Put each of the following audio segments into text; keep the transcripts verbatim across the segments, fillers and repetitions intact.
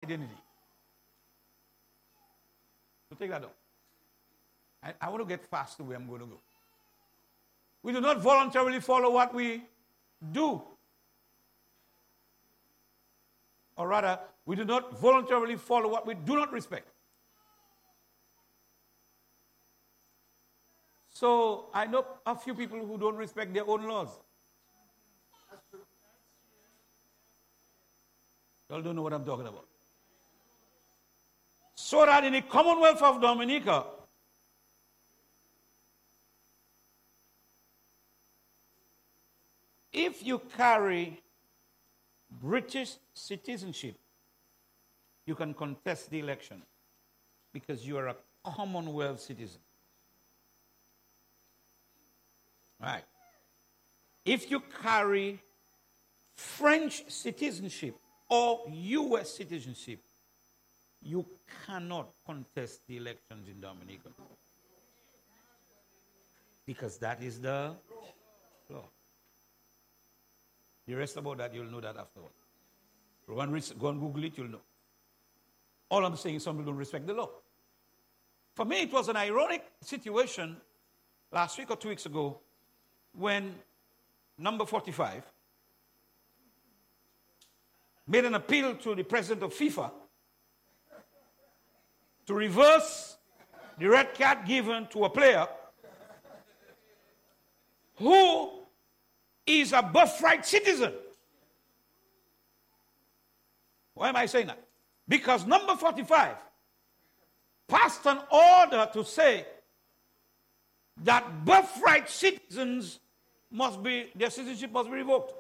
identity. So take that up. I, I want to get fast to where I'm going to go. We do not voluntarily follow what we do. Or rather, we do not voluntarily follow what we do not respect. So I know a few people who don't respect their own laws. Y'all don't know what I'm talking about. So that in the Commonwealth of Dominica, if you carry British citizenship, you can contest the election because you are a Commonwealth citizen. Right. If you carry French citizenship or U S citizenship, you cannot contest the elections in Dominica. Because that is the law. The rest about that, you'll know that afterwards. Go and, go and Google it, you'll know. All I'm saying is some people don't respect the law. For me, it was an ironic situation last week or two weeks ago when number forty-five made an appeal to the president of FIFA to reverse the red card given to a player who is a birthright citizen. Why am I saying that? Because number forty-five passed an order to say that birthright citizens must be, their citizenship must be revoked.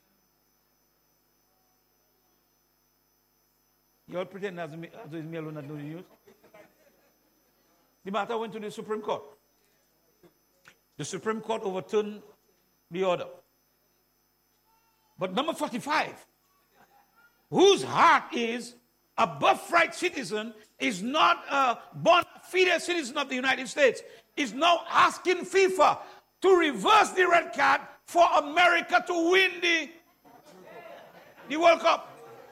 You all pretend as me, as me alone not doing the news. The matter went to the Supreme Court. The Supreme Court overturned the order. But number forty-five, whose heart is a birthright citizen, is not a bona fide citizen of the United States, is now asking FIFA to reverse the red card for America to win the, the World Cup.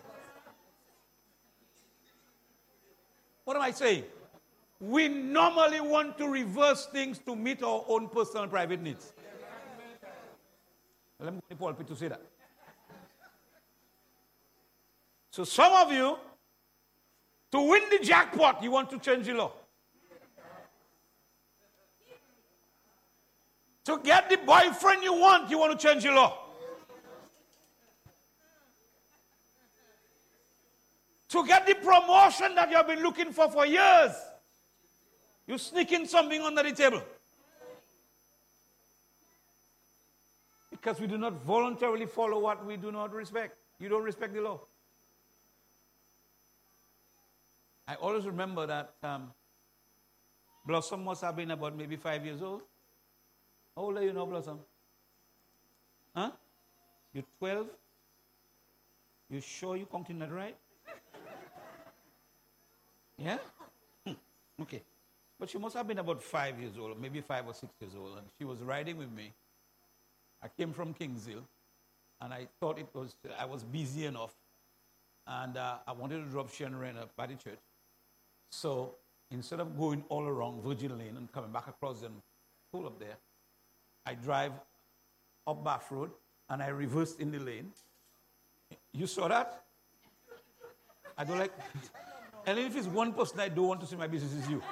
What am I saying? We normally want to reverse things to meet our own personal and private needs. Let me Paul to say that. So some of you, to win the jackpot, you want to change the law. To get the boyfriend you want, you want to change the law. To get the promotion that you have been looking for for years, you sneak in something under the table. Because we do not voluntarily follow what we do not respect. You don't respect the law. I always remember that um, Blossom must have been about maybe five years old. How old are you now, Blossom? Huh? You're twelve? You sure you're counting that right? Yeah? Hmm. Okay. But she must have been about five years old, maybe five or six years old. And she was riding with me. I came from Kingshill, and I thought it was, I was busy enough. And uh, I wanted to drop Sharon Rainer by the church. So instead of going all around Virgin Lane and coming back across and pull up there, I drive up Bath Road and I reversed in the lane. You saw that? I don't like, and if it's one person I don't want to see my business, is you.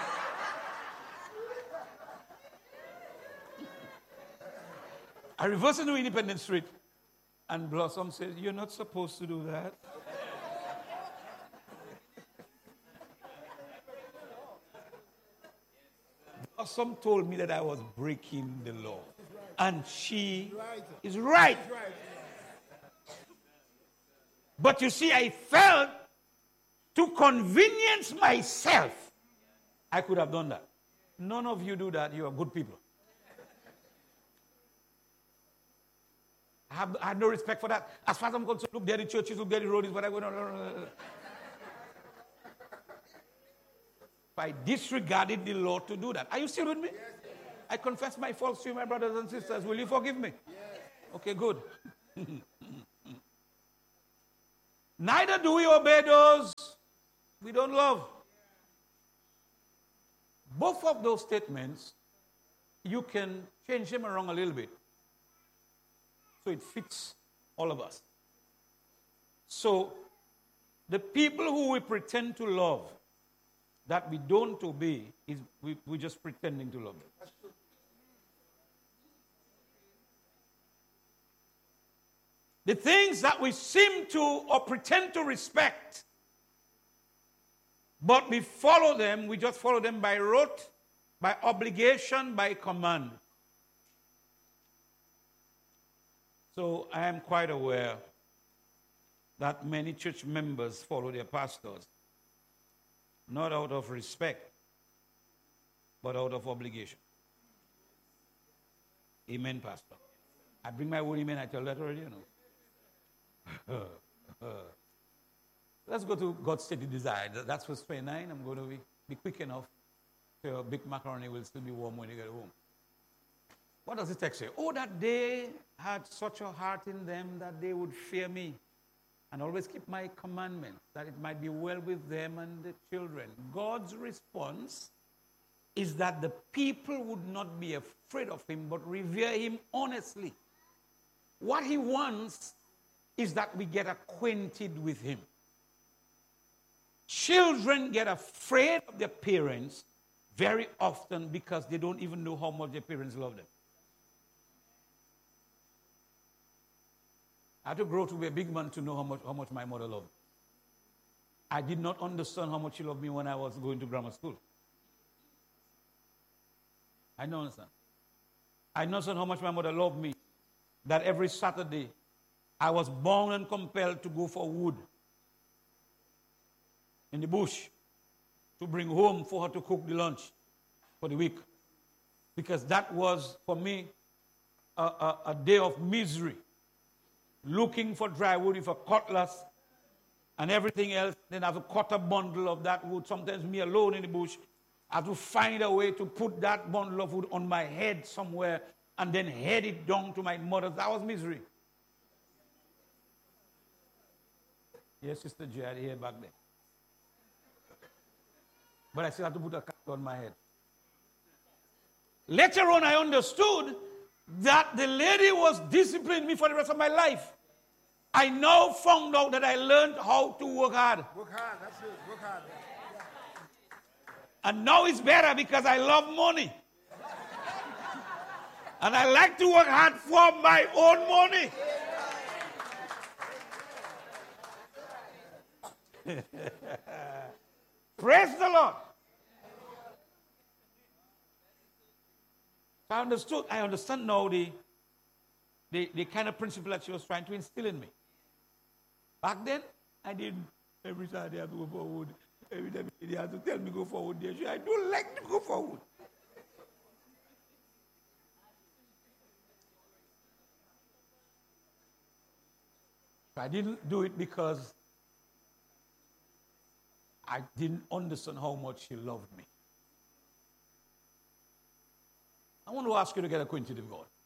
I reversed into Independence Street, and Blossom says, "You're not supposed to do that." Blossom told me that I was breaking the law. And she is right. But you see, I felt to convenience myself, I could have done that. None of you do that. You are good people. I, have, I had no respect for that. As far as I'm concerned, look, there the churches, look, there the road is what I go. No, no, no, no. If I disregarded the law to do that. Are you still with me? Yes, yes. I confess my faults to you, my brothers and sisters. Will you forgive me? Yes. Okay, good. Neither do we obey those we don't love. Both of those statements, you can change them around a little bit so it fits all of us. So, the people who we pretend to love that we don't obey, is we, we're just pretending to love them. The things that we seem to or pretend to respect, but we follow them, we just follow them by rote, by obligation, by command. So I am quite aware that many church members follow their pastors, not out of respect, but out of obligation. Amen, Pastor. I bring my word amen, I tell that already, you know. Let's go to God's steady desire. That's verse twenty-nine. I'm going to be, be quick enough so your big macaroni will still be warm when you get home. What does the text say? Oh, that they had such a heart in them that they would fear me and always keep my commandments, that it might be well with them and the children. God's response is that the people would not be afraid of him, but revere him honestly. What he wants is that we get acquainted with him. Children get afraid of their parents very often because they don't even know how much their parents love them. I had to grow to be a big man to know how much, how much my mother loved me. I did not understand how much she loved me when I was going to grammar school. I don't understand. I don't understand how much my mother loved me, that every Saturday I was bound and compelled to go for wood in the bush to bring home for her to cook the lunch for the week. Because that was, for me, a, a, a day of misery. Looking for dry wood with a cutlass and everything else. Then I have to cut a bundle of that wood. Sometimes me alone in the bush. I have to find a way to put that bundle of wood on my head somewhere and then head it down to my mother's. That was misery. Yes, Sister J, I had hair back then. But I still have to put a cap on my head. Later on, I understood that the lady was disciplining me for the rest of my life. I now found out that I learned how to work hard. Work hard, that's it. Work hard. And now it's better because I love money. And I like to work hard for my own money. Praise the Lord. I understood, I understand now the, the, the kind of principle that she was trying to instill in me. Back then, I didn't. Every Saturday I had to go forward. Every time they had to tell me go forward. I don't like to go forward. I didn't do it because I didn't understand how much she loved me. I want to ask you to get acquainted with God.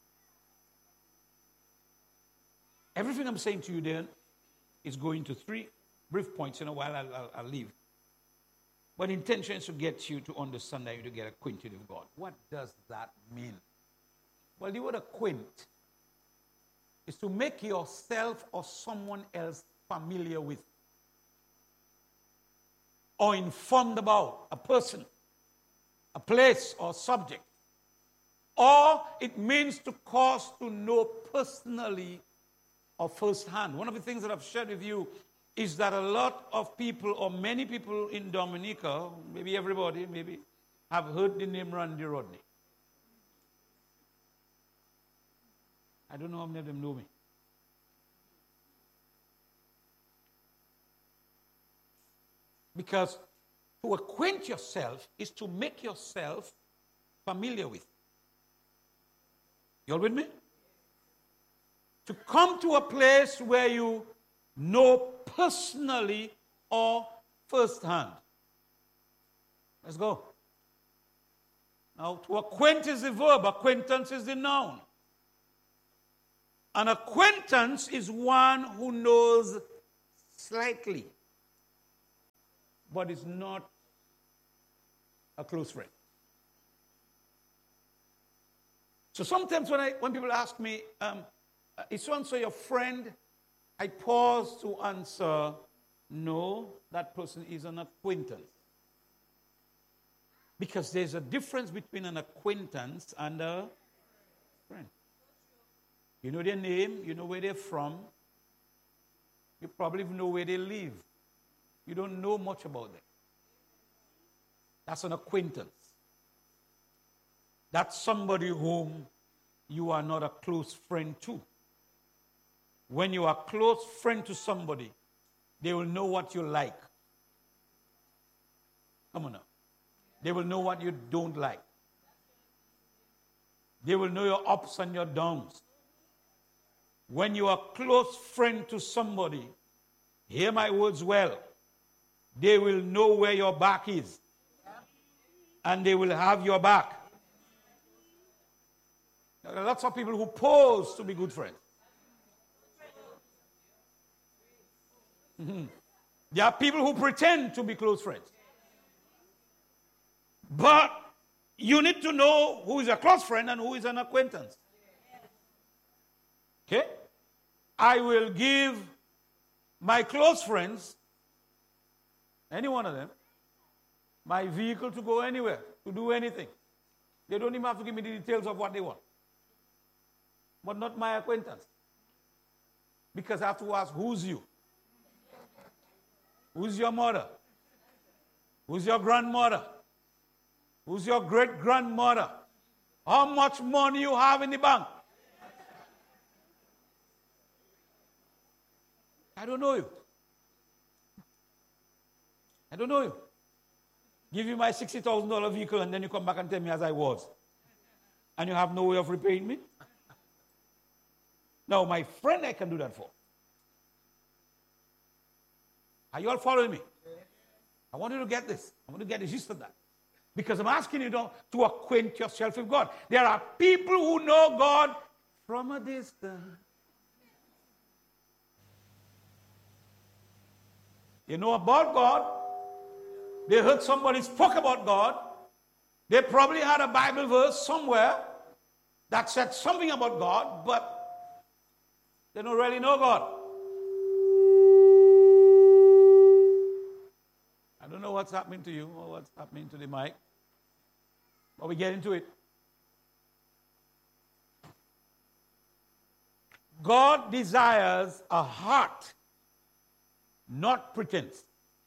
Everything I'm saying to you then is going to three brief points. In a while, I'll, I'll, I'll leave. But the intention is to get you to understand that you to get acquainted with God. What does that mean? Well, the word acquaint is to make yourself or someone else familiar with or informed about a person, a place, or subject. Or it means to cause to know personally or firsthand. One of the things that I've shared with you is that a lot of people, or many people in Dominica, maybe everybody, maybe, have heard the name Randy Rodney. I don't know how many of them know me. Because to acquaint yourself is to make yourself familiar with. You all with me? To come to a place where you know personally or firsthand. Let's go. Now, to acquaint is the verb, acquaintance is the noun. An acquaintance is one who knows slightly. but is not a close friend. So sometimes when I when people ask me, um, is so-and-so your friend? I pause to answer, no, that person is an acquaintance. Because there's a difference between an acquaintance and a friend. You know their name, you know where they're from, you probably know where they live. You don't know much about them. That's an acquaintance. That's somebody whom you are not a close friend to. When you are a close friend to somebody, they will know what you like. Come on now. They will know what you don't like. They will know your ups and your downs. When you are a close friend to somebody, hear my words well, they will know where your back is. And they will have your back. There are lots of people who pose to be good friends. Mm-hmm. There are people who pretend to be close friends. But you need to know who is a close friend and who is an acquaintance. Okay? I will give my close friends, any one of them, my vehicle to go anywhere, to do anything. They don't even have to give me the details of what they want. But not my acquaintance. Because I have to ask, who's you? Who's your mother? Who's your grandmother? Who's your great-grandmother? How much money you have in the bank? I don't know you. I don't know you. Give you my sixty thousand dollars vehicle and then you come back and tell me as I was. And you have no way of repaying me? Now, my friend I can do that for. Are you all following me? I want you to get this. I want to get the gist of that. Because I'm asking you to, to acquaint yourself with God. There are people who know God from a distance. They know about God. They heard somebody spoke about God. They probably had a Bible verse somewhere that said something about God, but they don't really know God. I don't know what's happening to you or what's happening to the mic, but we get into it. God desires a heart, not pretense.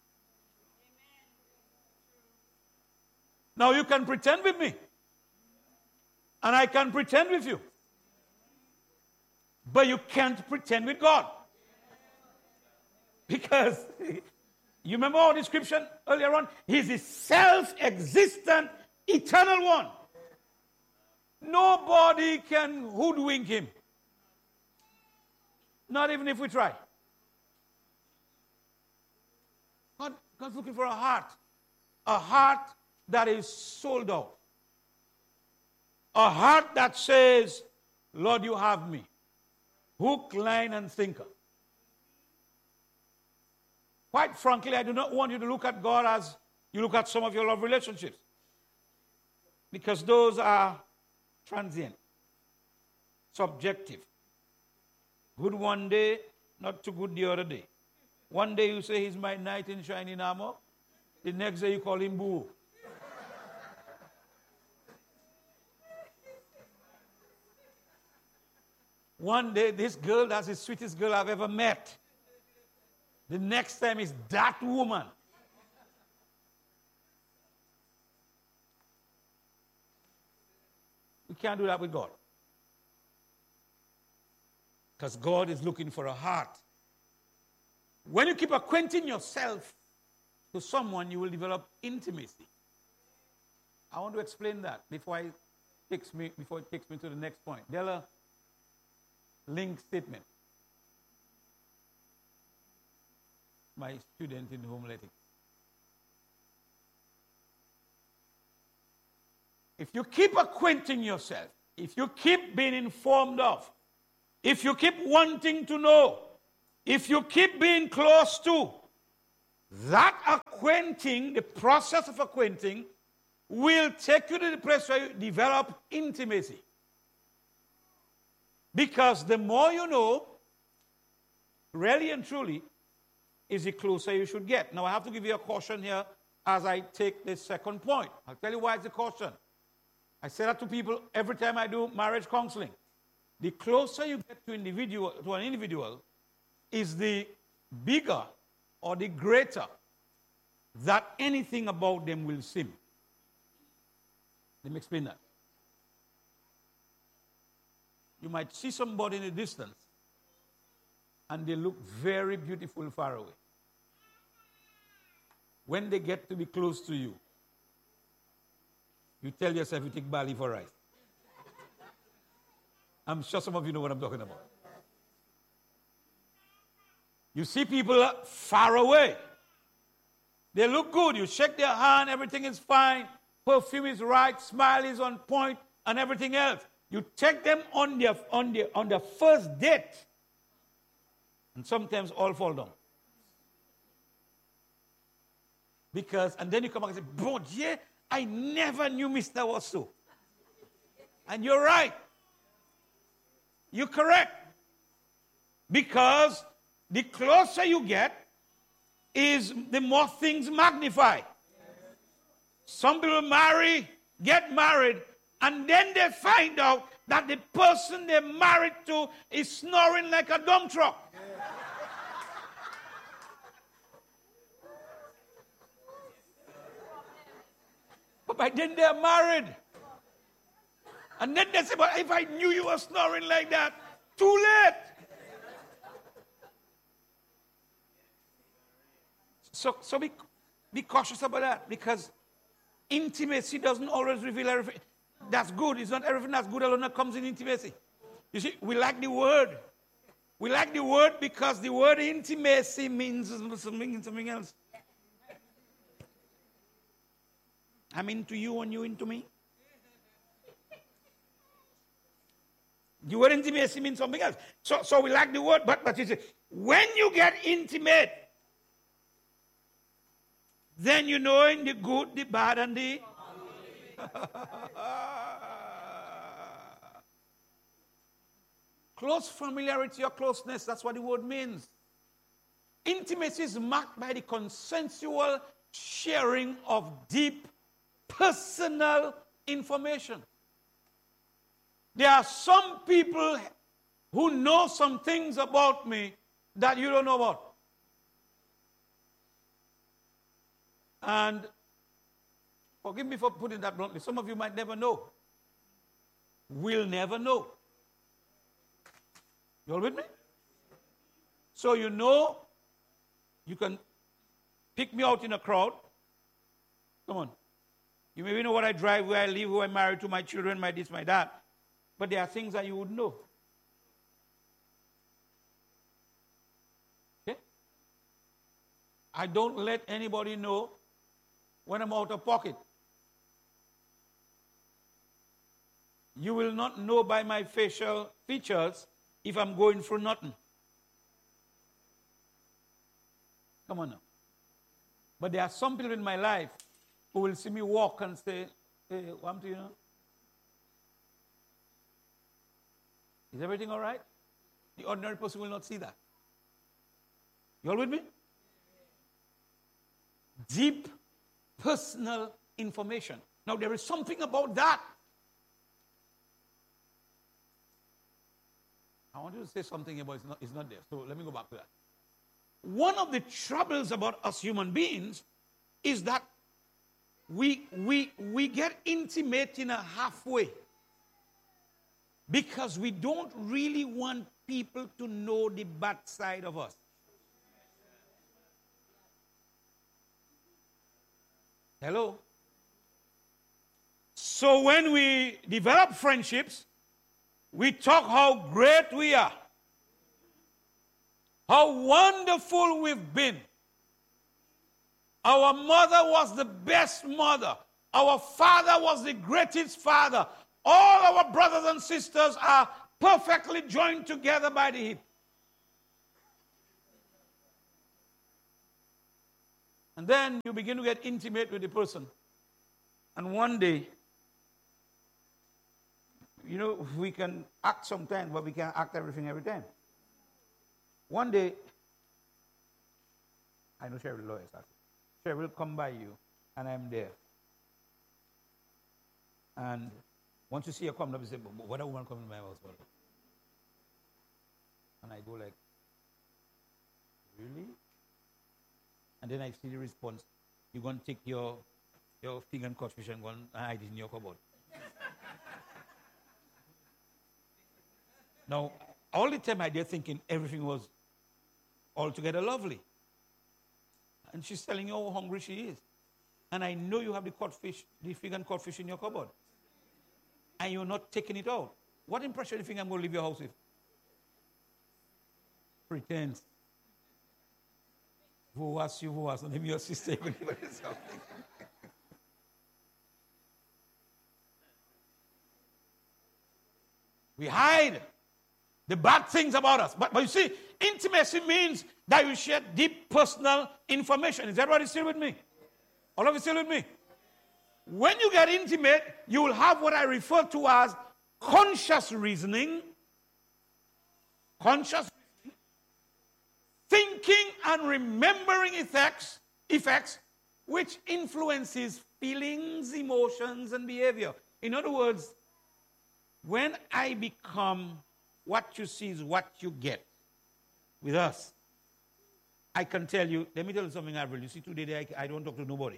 Now you can pretend with me, and I can pretend with you, but you can't pretend with God. Because you remember our description earlier on? He's the self-existent, eternal one. Nobody can hoodwink him. Not even if we try. God, God's looking for a heart. A heart that is sold out. A heart that says, Lord, you have me. Hook, line, and sinker. Quite frankly, I do not want you to look at God as you look at some of your love relationships. Because those are transient, subjective. Good one day, not too good the other day. One day you say he's my knight in shining armor. The next day you call him boo. One day this girl, that's the sweetest girl I've ever met. The next time is that woman. We can't do that with God. Because God is looking for a heart. When you keep acquainting yourself to someone, you will develop intimacy. I want to explain that before I takes me before it takes me to the next point. Della, link statement. My student in homiletics. If you keep acquainting yourself, if you keep being informed of, if you keep wanting to know, if you keep being close to, That acquainting, the process of acquainting, will take you to the place where you develop intimacy. Because the more you know, really and truly, is the closer you should get. Now, I have to give you a caution here as I take this second point. I'll tell you why it's a caution. I say that to people every time I do marriage counseling. The closer you get to, individual, to an individual is the bigger or the greater that anything about them will seem. Let me explain that. You might see somebody in the distance and they look very beautiful far away. When they get to be close to you, you tell yourself you take barley for rice. I'm sure some of you know what I'm talking about. You see people far away. They look good. You shake their hand, everything is fine. Perfume is right, smile is on point, and everything else. You take them on their, on their, on their first date, and sometimes all fall down. Because, and then you come back and say, "Bon Dieu, I never knew Mister was so." And you're right. You're correct. Because the closer you get, is the more things magnify. Some people marry, get married, and then they find out that the person they're married to is snoring like a dump truck. But by then they're married. And then they say, "But if I knew you were snoring like that," too late. So, so be, be cautious about that, because intimacy doesn't always reveal everything. That's good. It's not everything that's good alone that comes in intimacy. You see, we like the word. We like the word because the word intimacy means something, something else. I'm into you and you into me. The word intimacy means something else. So, so we like the word, but, but you see, when you get intimate, then you know in the good, the bad, and the... Close familiarity or closeness, that's what the word means. Intimacy is marked by the consensual sharing of deep personal information. There are some people who know some things about me that you don't know about. And forgive me for putting that bluntly, some of you might never know. Will never know. You all with me? So you know, you can pick me out in a crowd. Come on. You maybe know what I drive, where I live, who I'm married to, my children, my this, my that. But there are things that you would know. Okay? I don't let anybody know when I'm out of pocket. You will not know by my facial features if I'm going through nothing. Come on now. But there are some people in my life who will see me walk and say, "Hey, what do you know? Is everything all right?" The ordinary person will not see that. You all with me? Deep personal information. Now, there is something about that. I want you to say something about it's not, it's not there. So let me go back to that. One of the troubles about us human beings is that we, we, we get intimate in a halfway. Because we don't really want people to know the bad side of us. Hello? So when we develop friendships, we talk how great we are, how wonderful we've been. Our mother was the best mother. Our father was the greatest father. All our brothers and sisters are perfectly joined together by the hip. And then you begin to get intimate with the person. And one day, you know, we can act sometimes, but we can't act everything every time. One day, I know Cheryl lawyers. Cheryl will come by you, and I'm there. And once you see her come up, you say, what a woman coming to my house for? And I go like, really? And then I see the response. You're going to take your, your fig and codfish and go and hide it in your cupboard. Now, all the time I did thinking everything was altogether lovely. And she's telling you how hungry she is. And I know you have the codfish, the fig and codfish in your cupboard. And you're not taking it out. What impression do you think I'm going to leave your house with? Pretense. Who was you, who was not your sister? We hide the bad things about us. But, but you see, intimacy means that you share deep personal information. Is everybody still with me? All of you still with me? When you get intimate, you will have what I refer to as conscious reasoning, conscious reasoning, thinking and remembering effects, effects which influences feelings, emotions, and behavior. In other words, when I become what you see is what you get with us, I can tell you, let me tell you something, Avril. You see, today I, I don't talk to nobody.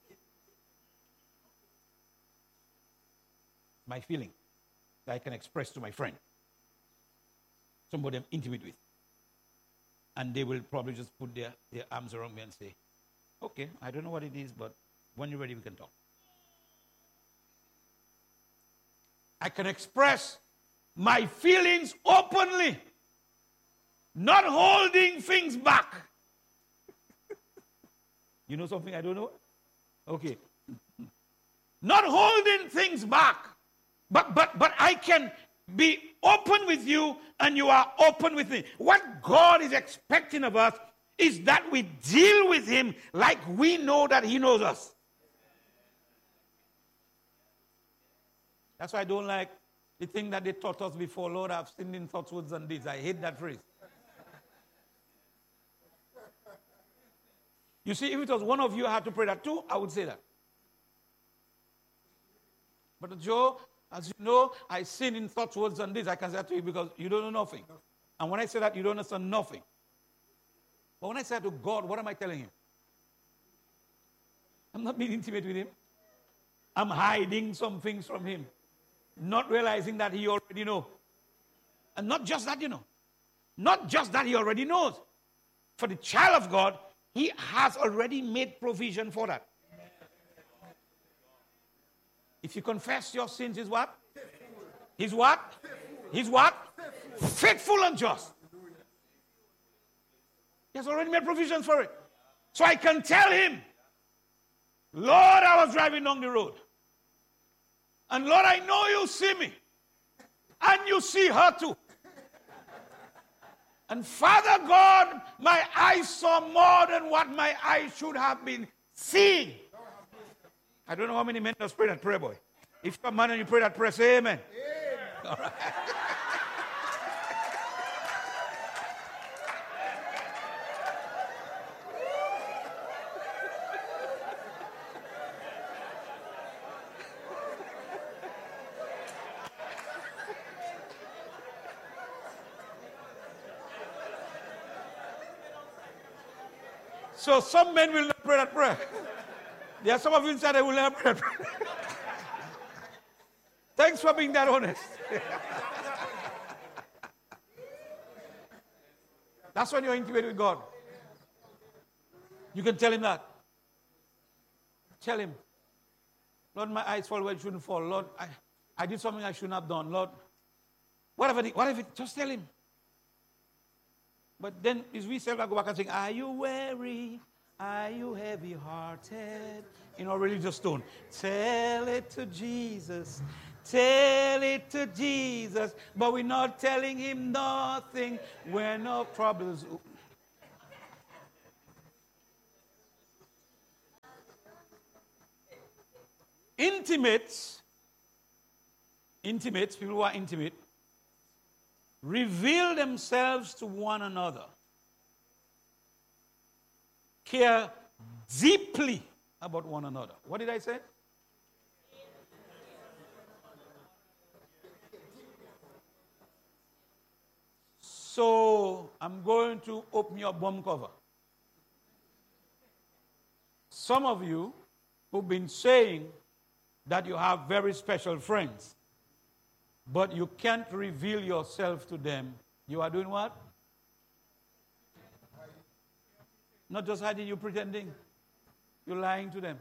My feeling that I can express to my friend, somebody I'm intimate with. And they will probably just put their, their arms around me and say, okay, I don't know what it is, but when you're ready, we can talk. I can express my feelings openly, not holding things back. You know something I don't know? Okay. Not holding things back. But, but, but I can be open with you and you are open with me. What God is expecting of us is that we deal with him like we know that he knows us. That's why I don't like the thing that they taught us before. Lord, I've sinned in thoughts, words, and deeds. I hate that phrase. You see, if it was one of you I had to pray that too, I would say that. But Joe, as you know, I sin in thoughts, words, and deeds. I can say that to you because you don't know nothing. And when I say that, you don't understand nothing. But when I say that to God, what am I telling him? I'm not being intimate with him. I'm hiding some things from him. Not realizing that he already knows. And not just that, you know. Not just that he already knows. For the child of God, he has already made provision for that. If you confess your sins, he's what? He's what? He's what? Faithful and just. He has already made provisions for it. So I can tell him, Lord, I was driving down the road. And Lord, I know you see me. And you see her too. And Father God, my eyes saw more than what my eyes should have been seeing. I don't know how many men just pray that prayer, boy. If you're a man and you pray that prayer, say amen. Amen. All right. So some men will not pray that prayer. There are some of you inside that will never pray that prayer. Thanks for being that honest. That's when you're intimate with God. You can tell him that. Tell him, Lord, my eyes fall where it shouldn't fall. Lord, I, I did something I shouldn't have done. Lord, whatever, the, whatever, just tell him. But then is we self go back and sing, are you weary? Are you heavy-hearted? In our religious tone. Tell it to Jesus. Tell it to Jesus. But we're not telling him nothing when our troubles. Intimates, intimates, people who are intimate, reveal themselves to one another, care deeply about one another. What did I say? So I'm going to open your bomb cover. Some of you who've been saying that you have very special friends, but you can't reveal yourself to them, you are doing what? Not just hiding, you pretending. You're lying to them.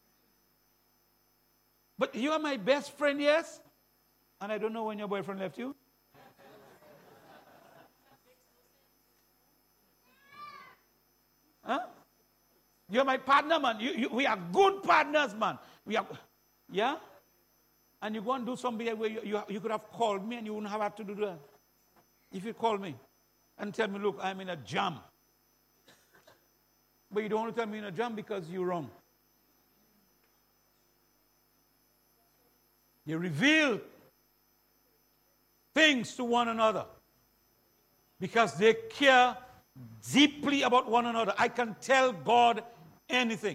But you are my best friend, yes? And I don't know when your boyfriend left you. Huh? You're my partner, man. You, you, we are good partners, man. We are, yeah? And you go and do something where you, you, you could have called me and you wouldn't have had to do that. If you call me and tell me, look, I'm in a jam. But you don't want to tell me in a jam because you're wrong. You reveal things to one another because they care deeply about one another. I can tell God anything.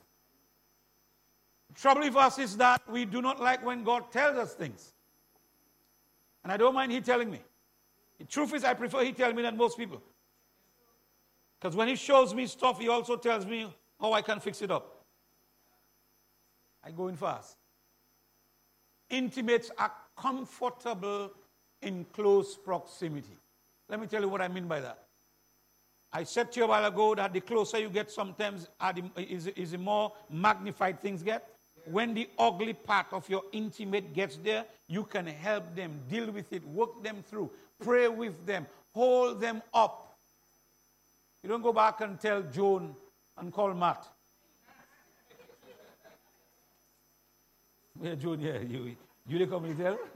The trouble with us is that we do not like when God tells us things. And I don't mind He telling me. The truth is, I prefer He tell me than most people. Because when He shows me stuff, He also tells me how I can fix it up. I go in fast. Intimates are comfortable in close proximity. Let me tell you what I mean by that. I said to you a while ago that the closer you get sometimes are the, is, is the more magnified things get. When the ugly part of your intimate gets there, you can help them, deal with it, work them through, pray with them, hold them up. You don't go back and tell Joan and call Matt. Yeah, Joan, yeah, you, you come and tell.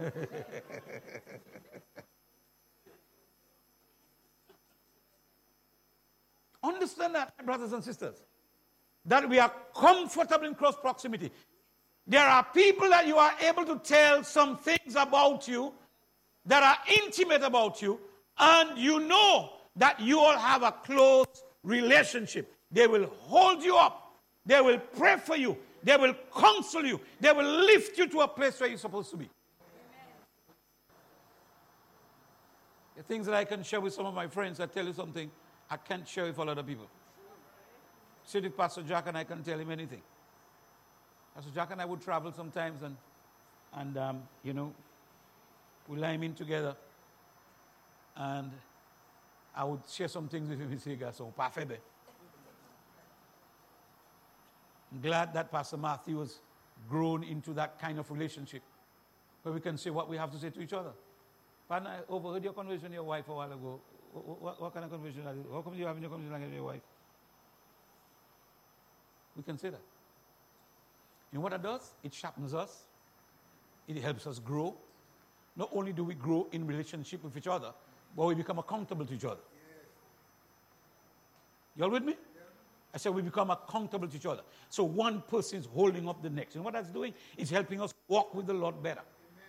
Understand that, brothers and sisters, that we are comfortable in close proximity. There are people that you are able to tell some things about you that are intimate about you, and you know that you all have a close relationship. They will hold you up. They will pray for you. They will counsel you. They will lift you to a place where you're supposed to be. The things that I can share with some of my friends, I tell you something, I can't share with all other people. Sit with Pastor Jack and I can tell him anything. Pastor Jack and I would travel sometimes and, and um, you know, we line in together. And I would share some things with him. He'd say, so, I'm glad that Pastor Matthew has grown into that kind of relationship where we can say what we have to say to each other. Partner, I overheard your conversation with your wife a while ago. What, what, what kind of conversation are you? How come you having your conversation with your wife? We can say that. You know what it does? It sharpens us. It helps us grow. Not only do we grow in relationship with each other, but we become accountable to each other. You all with me? I said we become accountable to each other. So one person is holding up the next. And what that's doing is helping us walk with the Lord better.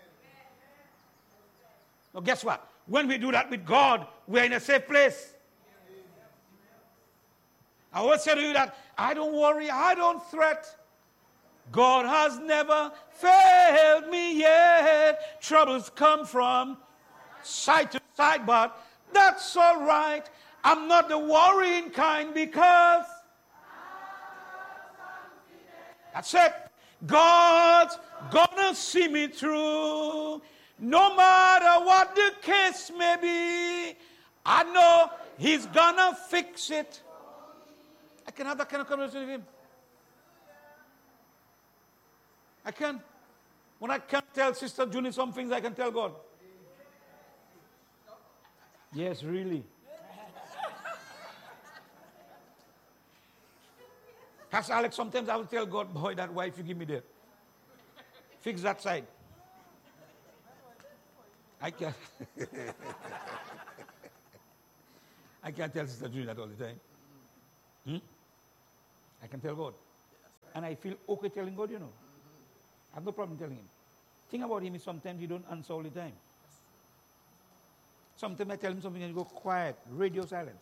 Now guess what? When we do that with God, we're in a safe place. I always say to you that I don't worry, I don't fret. God has never failed me yet. Troubles come from side to side, but that's all right. I'm not the worrying kind because that's it. God's gonna see me through. No matter what the case may be, I know He's gonna fix it. I can have that kind of conversation with Him. I can. When I can't tell Sister Junie some things, I can tell God. Yes, really. Pastor Alex, sometimes I will tell God, boy, that wife you give me there. Fix that side. I can't. I can't tell Sister Julie that all the time. Hmm? I can tell God. And I feel okay telling God, you know. I have no problem telling him. Thing about him is sometimes he don't answer all the time. Sometimes I tell him something and he go quiet, radio silence.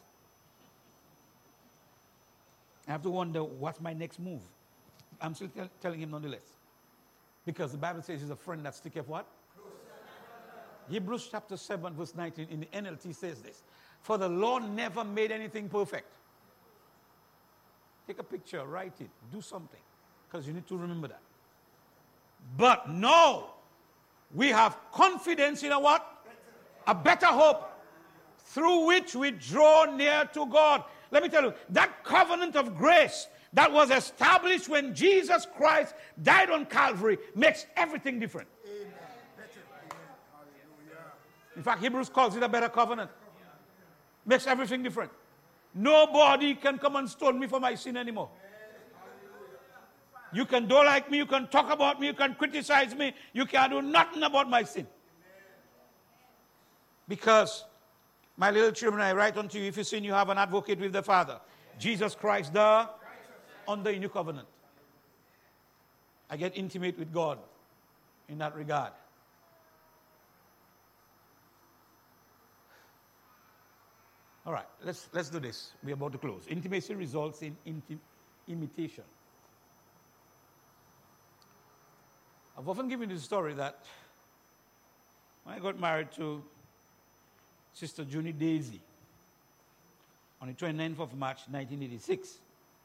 I have to wonder what's my next move. I'm still tell, telling him nonetheless. Because the Bible says he's a friend that sticketh what? Hebrews chapter seven verse nineteen in the N L T says this. For the Lord never made anything perfect. Take a picture, write it, do something. Because you need to remember that. But no, we have confidence in a what? A better hope. Through which we draw near to God. Let me tell you, that covenant of grace that was established when Jesus Christ died on Calvary makes everything different. Amen. In fact, Hebrews calls it a better covenant. Makes everything different. Nobody can come and stone me for my sin anymore. You can don't like me, you can talk about me, you can criticize me, you can do nothing about my sin. Because, my little children, I write unto you, if you sin, you have an advocate with the Father. Jesus Christ, the on the new covenant. I get intimate with God in that regard. All right, let's let's do this. We're about to close. Intimacy results in inti- imitation. I've often given this story that when I got married to Sister Junie Daisy on the twenty-ninth of March, nineteen eighty-six,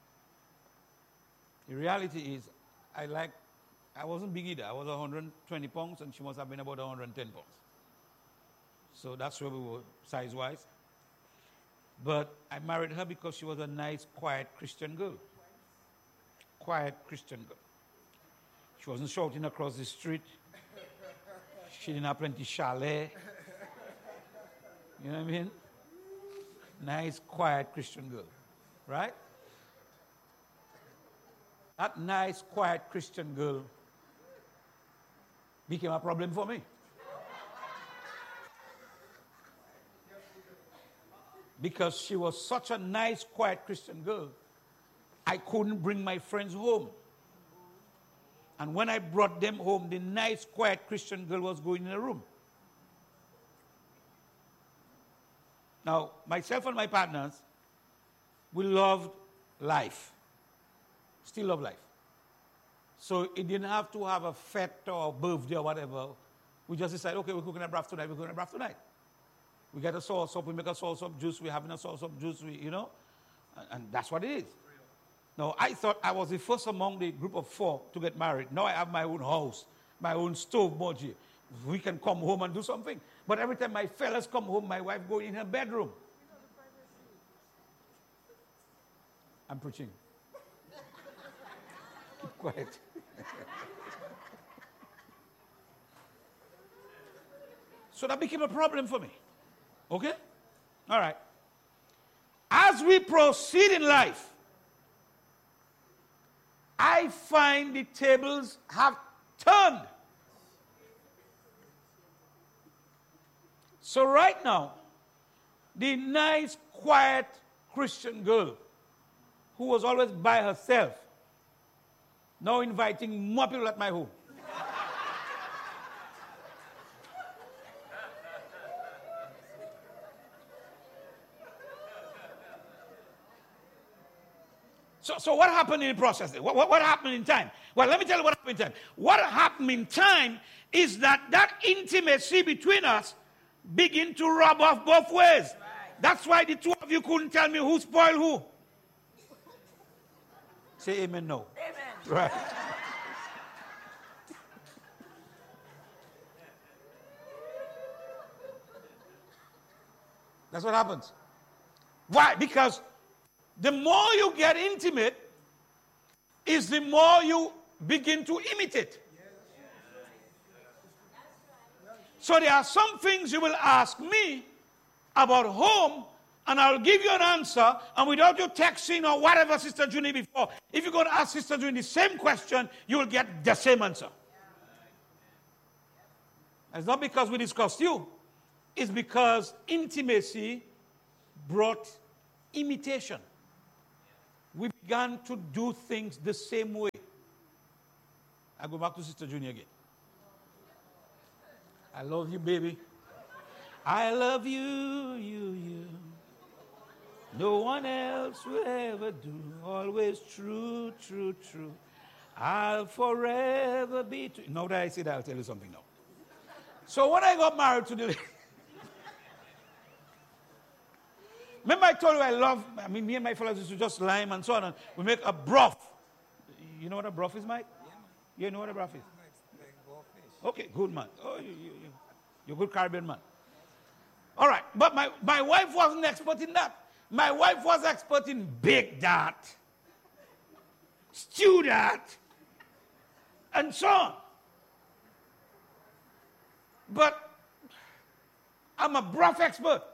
the reality is I like, I wasn't big either. I was one hundred twenty pounds and she must have been about one hundred ten pounds. So that's where we were size-wise. But I married her because she was a nice, quiet Christian girl. Quiet Christian girl. She wasn't shouting across the street. She didn't have plenty chalet. You know what I mean? Nice, quiet Christian girl. Right? That nice, quiet Christian girl became a problem for me. Because she was such a nice, quiet Christian girl, I couldn't bring my friends home. And when I brought them home, the nice, quiet Christian girl was going in a room. Now, myself and my partners, we loved life. Still love life. So it didn't have to have a fete or a birthday or whatever. We just decided, okay, we're cooking a broth tonight, we're cooking a broth tonight. We get a sauce up, we make a sauce up juice, we're having a sauce up juice, we, you know, and, and that's what it is. Now, I thought I was the first among the group of four to get married. Now I have my own house, my own stove, Moji. We can come home and do something. But every time my fellas come home, my wife goes in her bedroom. I'm preaching. Keep quiet. So that became a problem for me. Okay? All right. As we proceed in life, I find the tables have turned. So right now, the nice, quiet Christian girl who was always by herself, now inviting more people at my home. So, so what happened in the process? What, what, what happened in time? Well, let me tell you what happened in time. What happened in time is that that intimacy between us begin to rub off both ways. Right. That's why the two of you couldn't tell me who spoiled who. Say amen, no. Amen. Right. That's what happens. Why? Because the more you get intimate, is the more you begin to imitate. So there are some things you will ask me about home, and I'll give you an answer, and without you texting or whatever, Sister Junie, before, if you're going to ask Sister Junie the same question, you will get the same answer. It's not because we discussed you. It's because intimacy brought imitation. We began to do things the same way. I go back to Sister Junior again. I love you, baby. I love you, you, you. No one else will ever do. Always true, true, true. I'll forever be true. Now that I say that, I'll tell you something now. So when I got married to the... Remember I told you I love... I mean, me and my fellows used to just lime and so on. And we make a broth. You know what a broth is, Mike? Yeah. You know what a broth is? Okay, good man. Oh, you, you, you. You're a good Caribbean man. All right, but my, my wife wasn't expert in that. My wife was expert in bake that, stew that, and so on. But I'm a broth expert.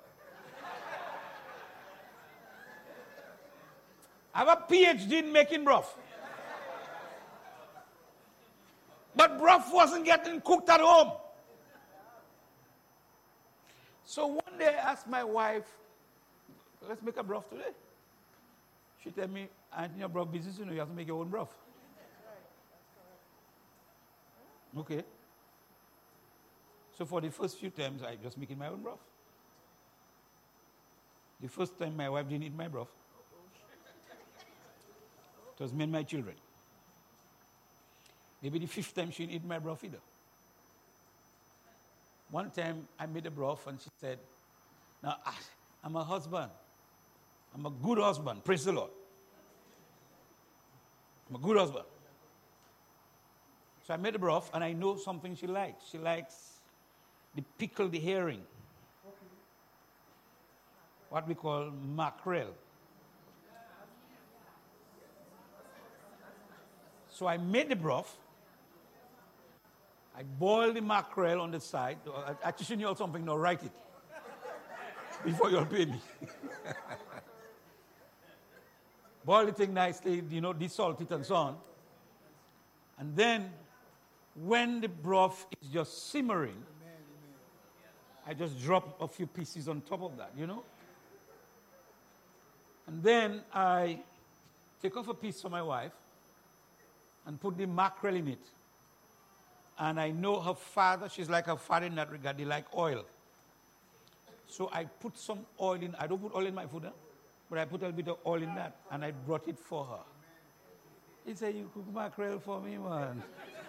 I have a P H D in making broth. But broth wasn't getting cooked at home. So one day I asked my wife, let's make a broth today. She told me, I ain't in your broth business, you know, you have to make your own broth. Okay. So for the first few times, I just making my own broth. The first time my wife didn't eat my broth. It was me and my children. Maybe the fifth time she didn't eat my broth either. One time I made a broth and she said, now I'm a husband. I'm a good husband. Praise the Lord. I'm a good husband. So I made a broth and I know something she likes. She likes the pickled herring. What we call mackerel. So I made the broth. I boiled the mackerel on the side. I, I teach you all something now, write it. Before you'll pay me. Boil the thing nicely, you know, desalt it and so on. And then, when the broth is just simmering, I just drop a few pieces on top of that, you know. And then I take off a piece for my wife and put the mackerel in it. And I know her father, she's like her father in that regard, they like oil. So I put some oil in, I don't put oil in my food, huh? But I put a bit of oil in that, and I brought it for her. He said, you cook mackerel for me, man.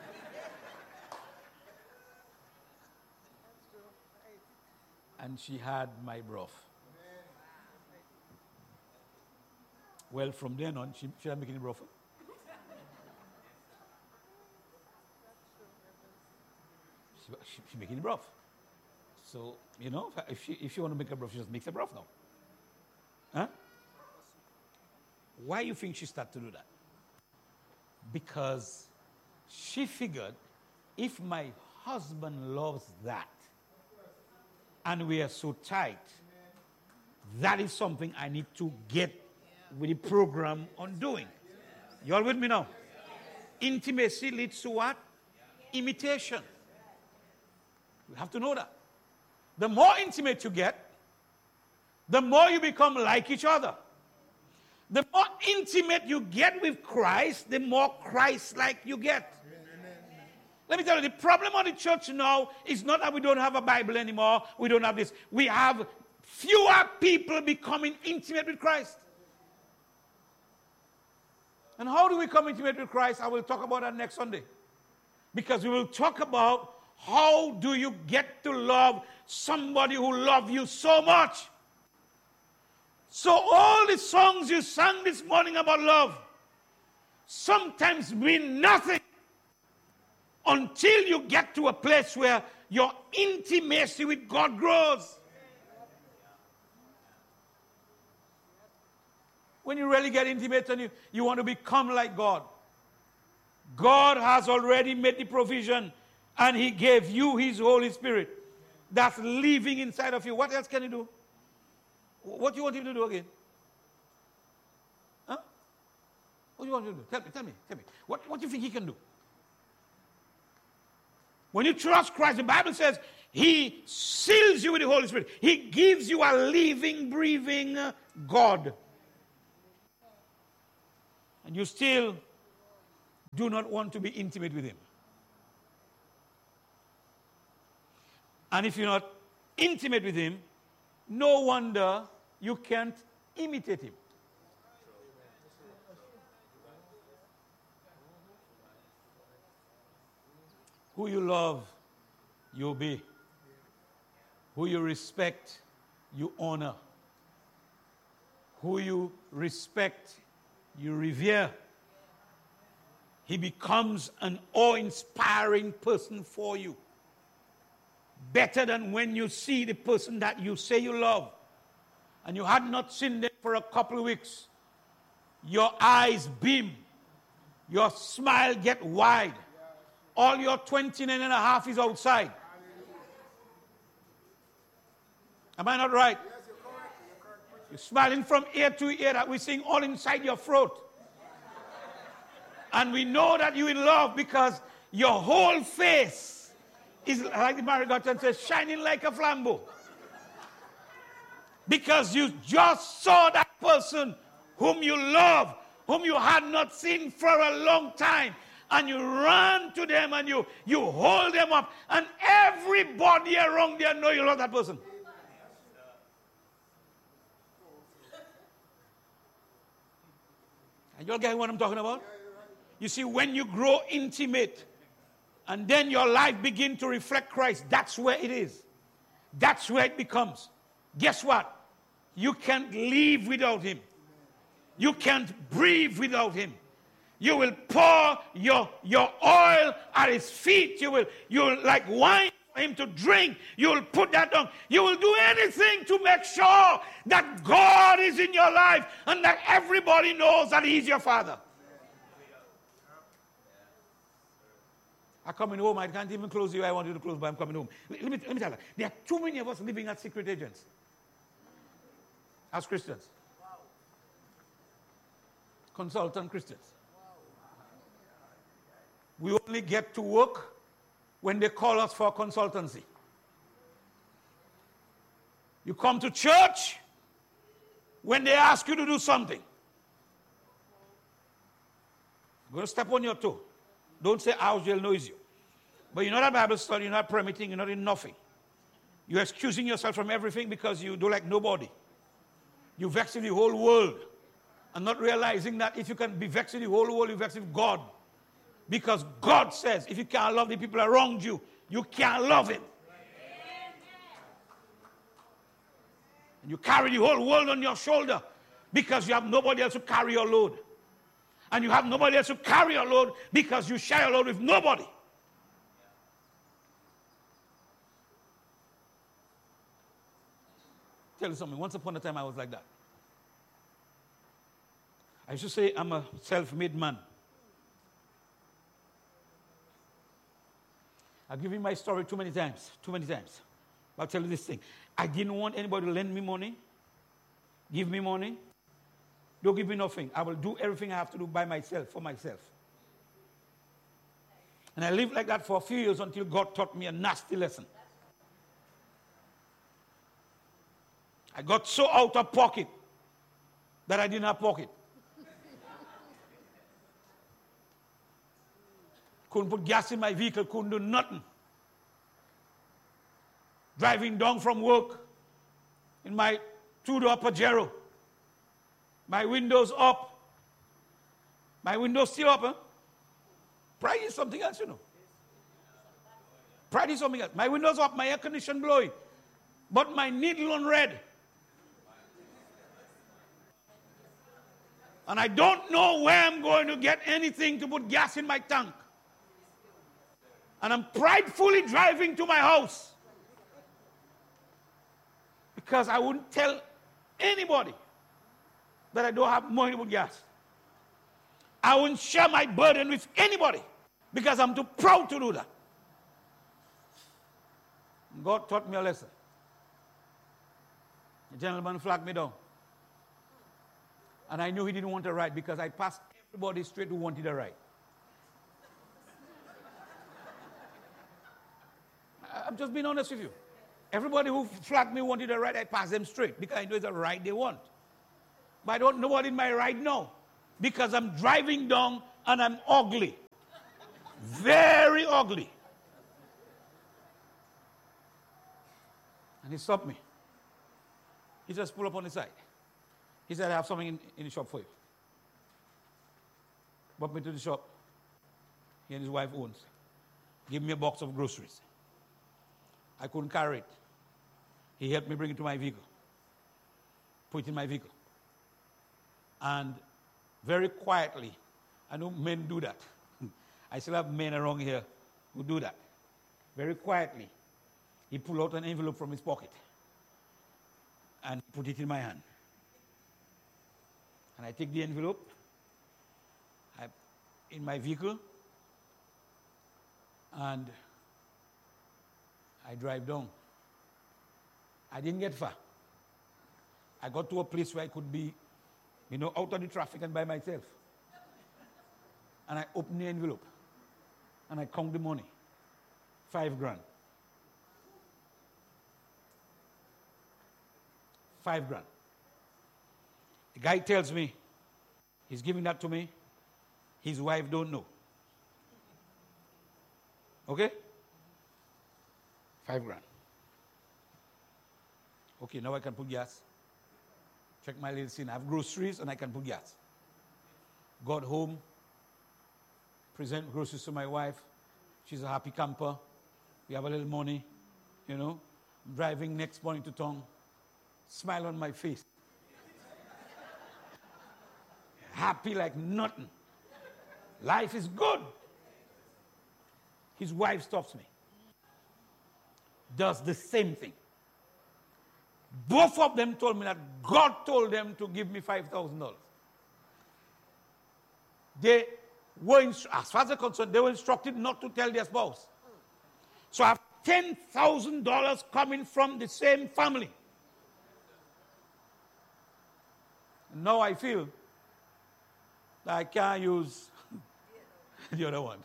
And she had my broth. Well, from then on, she started making the broth. She, she, she making the broth. So, you know, if she, if she want to make a broth, she just makes a broth now. Huh? Why do you think she started to do that? Because she figured if my husband loves that and we are so tight, that is something I need to get with the program on doing. You all with me now? Intimacy leads to what? Imitation. You have to know that. The more intimate you get, the more you become like each other. The more intimate you get with Christ, the more Christ-like you get. Amen. Let me tell you, the problem of the church now is not that we don't have a Bible anymore, we don't have this. We have fewer people becoming intimate with Christ. And how do we become intimate with Christ? I will talk about that next Sunday. Because we will talk about how do you get to love somebody who loves you so much. So all the songs you sang this morning about love sometimes mean nothing until you get to a place where your intimacy with God grows. When you really get intimate and you, you want to become like God, God has already made the provision and He gave you His Holy Spirit that's living inside of you. What else can He do? What do you want Him to do again? Huh? What do you want Him to do? Tell me, tell me, tell me. What, what do you think He can do? When you trust Christ, the Bible says He seals you with the Holy Spirit. He gives you a living, breathing God. And you still do not want to be intimate with Him. And if you're not intimate with him, no wonder you can't imitate him. Who you love, you obey. Who you respect, you honor. Who you respect, you revere. He becomes an awe-inspiring person for you. Better than when you see the person that you say you love and you had not seen them for a couple of weeks. Your eyes beam. Your smile get wide. All your twenty-nine and a half is outside. Am I not right? You're smiling from ear to ear that we sing all inside your throat. And we know that you're in love because your whole face is, like the Marigoton says, shining like a flambeau. Because you just saw that person whom you love, whom you had not seen for a long time. And you run to them and you, you hold them up. And everybody around there know you love that person. And you all get what I'm talking about? You see, when you grow intimate and then your life begin to reflect Christ, that's where it is. That's where it becomes. Guess what? You can't live without him. You can't breathe without him. You will pour your, your oil at his feet. You will, you will like wine for him to drink. You will put that down. You will do anything to make sure that God is in your life and that everybody knows that he's your father. I'm coming home. I can't even close you. I want you to close, but I'm coming home. Let me, let me tell you. There are too many of us living as secret agents. As Christians. Consultant Christians. We only get to work when they call us for consultancy. You come to church when they ask you to do something. You're going to step on your toe. Don't say house jail knows you. But you're not at Bible study, you're not prayer meeting, you're not in nothing. You're excusing yourself from everything because you do like nobody. You vex with the whole world. And not realizing that if you can be vexed with the whole world, you vex with God. Because God says, if you can't love the people around you, you can't love him. And you carry the whole world on your shoulder because you have nobody else to carry your load. And you have nobody else to carry your load because you share your load with nobody. Tell you something. Once upon a time, I was like that. I used to say I'm a self-made man. I've given my story too many times, too many times. I'll tell you this thing. I didn't want anybody to lend me money, give me money. Don't give me nothing. I will do everything I have to do by myself, for myself. And I lived like that for a few years until God taught me a nasty lesson. I got so out of pocket that I didn't have pocket. Couldn't put gas in my vehicle, couldn't do nothing. Driving down from work in my two-door Pajero. My windows up. My windows still up, huh? Pride is something else, you know. Pride is something else. My windows up, my air condition blowing. But my needle on red. And I don't know where I'm going to get anything to put gas in my tank. And I'm pridefully driving to my house. Because I wouldn't tell anybody that I don't have money to put gas. I wouldn't share my burden with anybody because I'm too proud to do that. God taught me a lesson. The gentleman flagged me down. And I knew he didn't want a ride because I passed everybody straight who wanted a ride. I'm just being honest with you. Everybody who flagged me wanted a ride, I passed them straight because I know it's a ride they want. But I don't know what in my ride now because I'm driving down and I'm ugly. Very ugly. And he stopped me. He just pulled up on the side. He said, I have something in, in the shop for you. Brought me to the shop. He and his wife owns. Give me a box of groceries. I couldn't carry it. He helped me bring it to my vehicle. Put it in my vehicle. And very quietly, I know men do that. I still have men around here who do that. Very quietly, he pulled out an envelope from his pocket and put it in my hand. And I take the envelope I, in my vehicle and I drive down. I didn't get far. I got to a place where I could be, you know, out of the traffic and by myself. And I opened the envelope and I count the money. Five grand. Five grand. The guy tells me he's giving that to me. His wife don't know. Okay? Five grand. Okay, now I can put gas. Check my little scene. I have groceries and I can put gas. Got home, present groceries to my wife. She's a happy camper. We have a little money, you know. Driving next morning to town. Smile on my face. Happy like nothing. Life is good. His wife stops me. Does the same thing. Both of them told me that God told them to give me five thousand dollars. They were, instru- as far as they're concerned, they were instructed not to tell their spouse. So I have ten thousand dollars coming from the same family. Now I feel that I can't use the other one.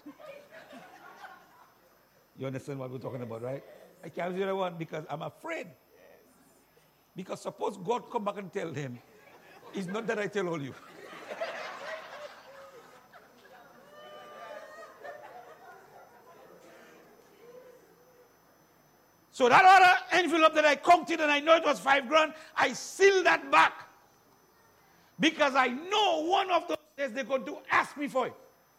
You understand what we're talking about, right? I can't use the other one because I'm afraid. Because suppose God come back and tell them, it's not that I tell all you. So that other envelope that I counted and I know it was five grand, I sealed that back. Because I know one of those days they're going to ask me for it.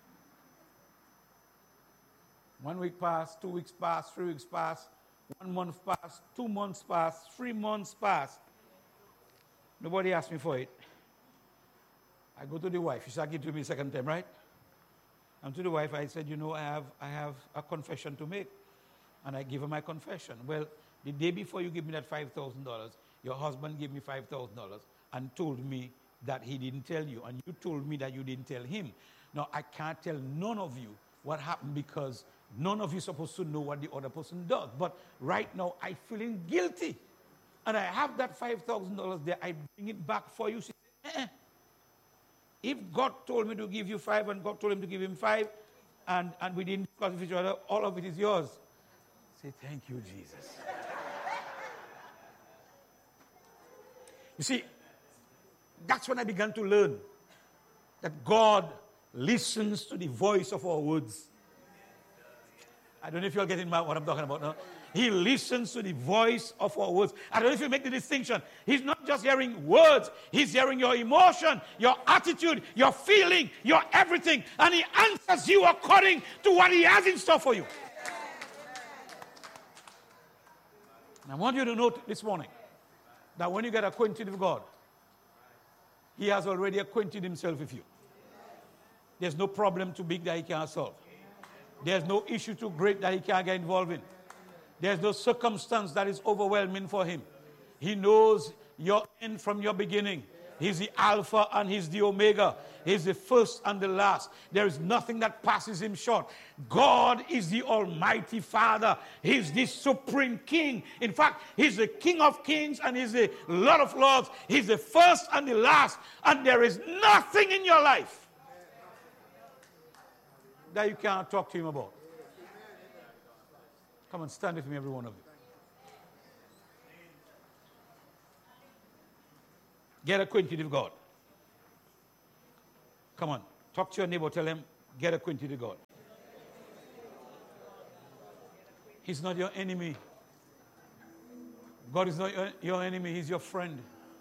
One week passed, two weeks passed, three weeks passed, one month passed, two months passed, three months passed. Nobody asked me for it. I go to the wife. She said, give it to me a second time, right? And to the wife, I said, you know, I have, I have a confession to make. And I give her my confession. Well, the day before you give me that five thousand dollars, your husband gave me five thousand dollars and told me that he didn't tell you. And you told me that you didn't tell him. Now, I can't tell none of you what happened because none of you are supposed to know what the other person does. But right now, I'm feeling guilty. And I have that five thousand dollars there. I bring it back for you. She said, eh. If God told me to give you five and God told him to give him five, and, and we didn't discuss with each other, all of it is yours. Say, thank you, Jesus. You see, that's when I began to learn that God listens to the voice of our words. I don't know if you're getting what I'm talking about now. He listens to the voice of our words. I don't know if you make the distinction. He's not just hearing words. He's hearing your emotion, your attitude, your feeling, your everything. And he answers you according to what he has in store for you. And I want you to note this morning that when you get acquainted with God, he has already acquainted himself with you. There's no problem too big that he can't solve. There's no issue too great that he can't get involved in. There's no circumstance that is overwhelming for him. He knows your end from your beginning. He's the Alpha and he's the Omega. He's the first and the last. There is nothing that passes him short. God is the Almighty Father. He's the Supreme King. In fact, he's the King of Kings and he's the Lord of Lords. He's the first and the last. And there is nothing in your life that you can't talk to him about. Come on, stand with me, every one of you. Get acquainted with God. Come on, talk to your neighbor, tell him, get acquainted with God. He's not your enemy. God is not your, your enemy, He's your friend.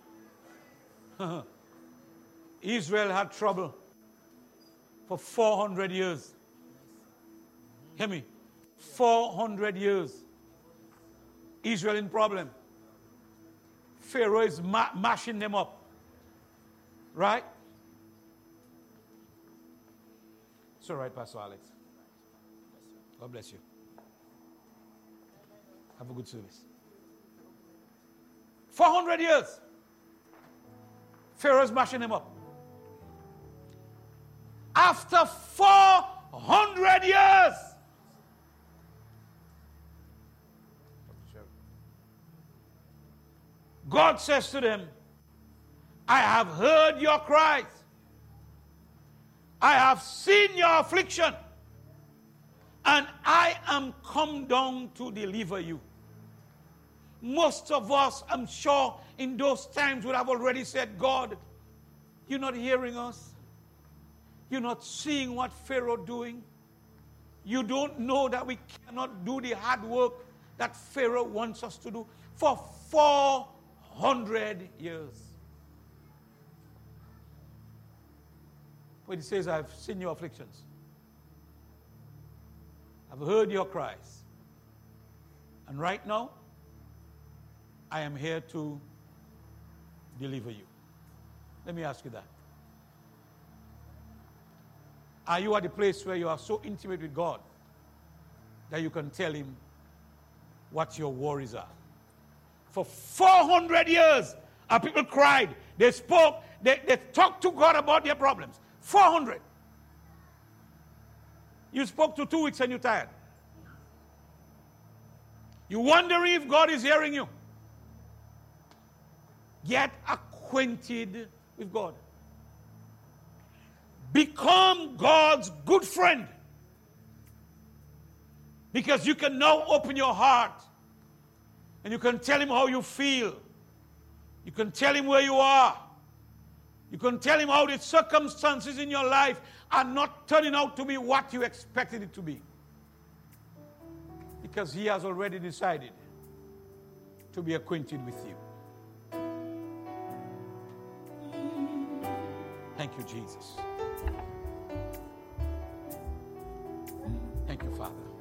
Israel had trouble for four hundred years. Hear me? four hundred years. Israel in problem. Pharaoh is ma- mashing them up. Right? It's all right, Pastor Alex. God bless you. Have a good service. four hundred years. Pharaoh's mashing them up. After four hundred years, God says to them, I have heard your cries. I have seen your affliction. And I am come down to deliver you. Most of us, I'm sure, in those times would have already said, God, you're not hearing us. You're not seeing what Pharaoh doing. You don't know that we cannot do the hard work that Pharaoh wants us to do for four hundred years. But he says, I've seen your afflictions. I've heard your cries. And right now, I am here to deliver you. Let me ask you that. Are you at a place where you are so intimate with God that you can tell Him what your worries are? For four hundred years, our people cried. They spoke. They, they talked to God about their problems. four hundred. You spoke to two weeks and you're tired. You wonder if God is hearing you. Get acquainted with God. Become God's good friend. Because you can now open your heart and you can tell Him how you feel. You can tell Him where you are. You can tell Him how the circumstances in your life are not turning out to be what you expected it to be. Because He has already decided to be acquainted with you. Thank you, Jesus. Thank you, Father.